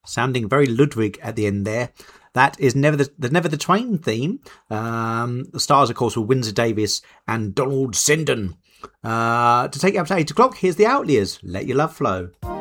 Sounding very Ludwig at the end there. That is Never the Twain theme. The stars, of course, were Windsor Davies and Donald Sinden. To take you up to 8 o'clock, here's the Outliers. Let Your Love Flow.